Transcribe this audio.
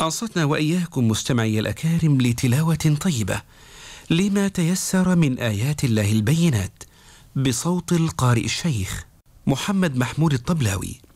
أنصتنا وإياكم مستمعي الأكارم لتلاوة طيبة لما تيسر من آيات الله البينات بصوت القارئ الشيخ محمد محمود الطبلاوي.